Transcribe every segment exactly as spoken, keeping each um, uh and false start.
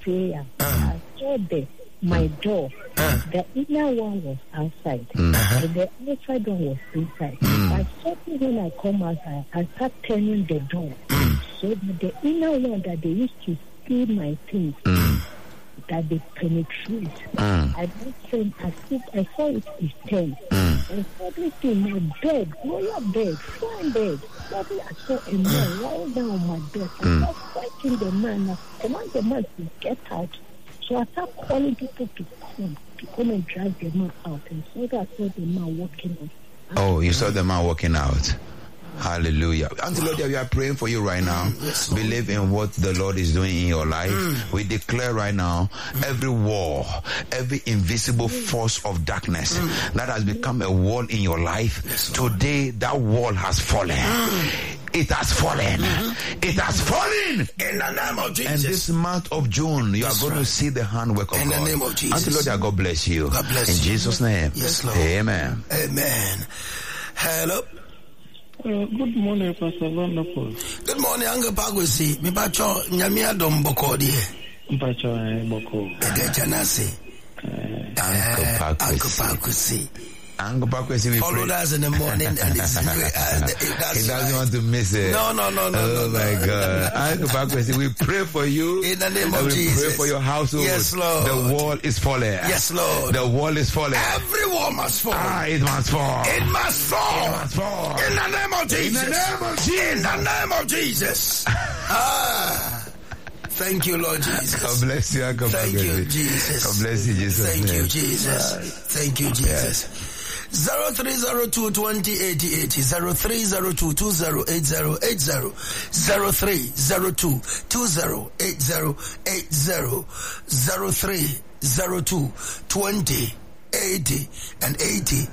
prayer, uh. I saw the my door. Uh. The inner one was outside, uh-huh. and the outside one was inside. Mm. I saw when I come outside, I start turning the door. Mm. So that the inner one that they used to steal my things, mm. that they penetrate. Mm. I don't I see, I saw it is ten. Mm. And suddenly my bed, royal bed, fine bed. Suddenly I saw a man lying down on my bed. I mm. started fighting the man. I command the man to get out. So I started calling people to come, to come and drive the man out. And so that I saw the man walking out. Oh, you saw the man walking out. Hallelujah. Auntie Lord, we are praying for you right now. Yes, believe in what the Lord is doing in your life. Mm. We declare right now, mm. every wall, every invisible force of darkness mm. that has become a wall in your life, yes, today that wall has fallen. Mm. It has fallen. Mm-hmm. It has fallen. In the name of Jesus. And this month of June, you That's are going right. to see the handwork of in God. In the name of Jesus. Auntie Lord, God bless you. God bless in you. In Jesus' name. Yes, Lord. Amen. Amen. Hello. Uh, good morning, Pastor Wonderful. Good morning, Uncle Pagusi. Me bacho nyamia dom boko die. Bacho boko. Egejanasi. Uncle Pagusi. Uncle Pagusi, follow us in the morning, and it's great. Uh, he doesn't right. want to miss it. No, no, no, no. Oh no, my no. God, Uncle Pagusi, we pray for you in the name of we Jesus. We pray for your household. Yes, Lord. The wall is falling. Yes, Lord. The wall is falling. Every wall must fall. Ah, it must fall. It must fall. It must fall. In the name of Jesus. In the name of Jesus. In the name of Jesus. Ah. Thank you, Lord Jesus. God bless you, Uncle Thank Pagusi. you, Jesus. God bless you, Jesus. Thank name. you, Jesus. Thank you, Jesus. Zero three zero two twenty eighty eighty zero three zero two two zero eight zero eight zero zero three zero two two zero eight zero eight zero zero three zero two twenty eighty and eighty.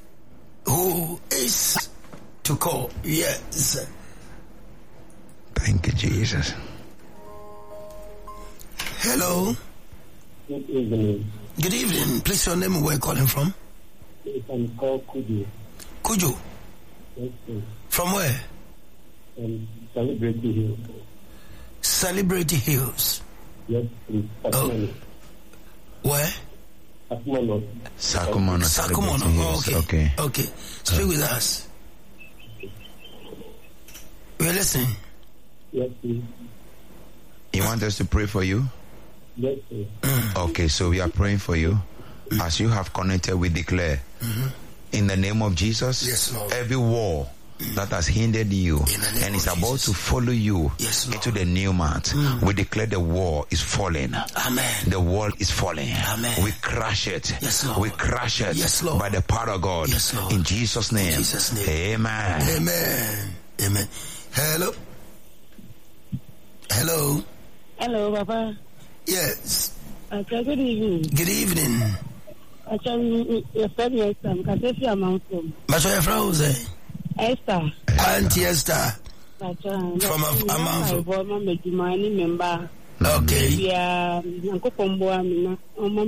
Who is to call? Yes. Thank you, Jesus. Hello. Good evening. Good evening. Please, your name and where you're calling from? I'm called Kujo. Kujo? Yes, sir. From where? Um, Celebrity Hills. Celebrity Hills? Yes, please. Oh. Where? Sakumono. Sakumono. Sakumono. Oh, okay. Okay. Okay. Speak oh. with us. We're listening. Yes, please. You want us to pray for you? Yes, sir. Okay, so we are praying for you. As you have connected, we declare mm-hmm. in the name of Jesus, yes, Lord. Every wall that has hindered you and is about Jesus. to follow you yes, into the new month, mm. we declare the wall is falling. Amen. The wall is falling. Amen. We crush it. Yes, Lord. We crush it yes, Lord. by the power of God. Yes, Lord. In Jesus' name. In Jesus' name. Amen. Amen. Amen. Hello. Hello. Hello, Papa. Yes. Okay, good evening. Good evening. Actually, your friend Esther. I'm Katefi Amanfom. But your friend was Esther. Auntie Esther. From Amanfom. member. Okay. Yeah, Amen.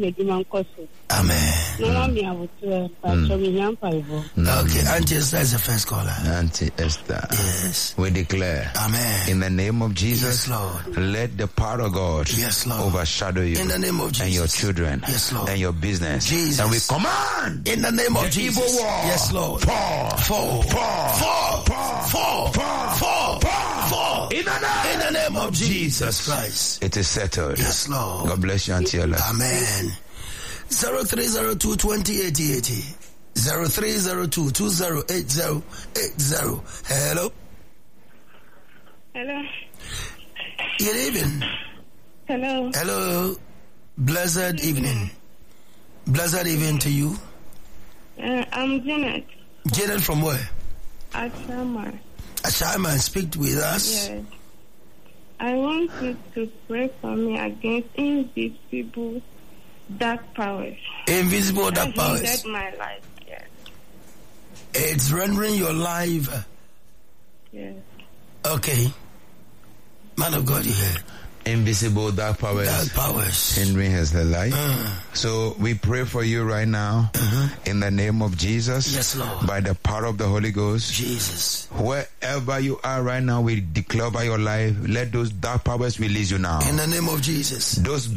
Okay, Auntie Esther is the first caller. Auntie Esther. Yes. We declare. Amen. In the name of Jesus, yes, Lord. Let the power of God yes, Lord. overshadow you. In the name of Jesus. And your children. Yes, Lord. And your business. Jesus. And we command. In the name of the Jesus. Evil wall. Yes, Lord. Fall. Fall. Fall. Fall. Fall. Fall. Fall. Fall. Fall. In the name, in the name of Jesus Christ. It is settled. Yes, Lord. God bless you, Auntie Ella. Amen. Zero three zero two twenty eighty eighty. Zero three zero two two zero eight zero eight zero. Hello. Hello. Good evening. Hello. Hello. Blessed evening. Blessed evening to you. Uh, I'm Janet. Janet from where? Ashama. Ashama, speak with us. Yes. I want you to pray for me against invisible dark powers. Invisible dark powers. That my life. Yes. It's rendering your life. Yes. Okay. Man of God, you hear. Invisible dark powers, dark powers. hindering his life. Uh, so we pray for you right now uh-huh. in the name of Jesus. Yes, Lord. By the power of the Holy Ghost. Jesus. Wherever you are right now, we declare by your life, let those dark powers release you now. In the name of Jesus. Those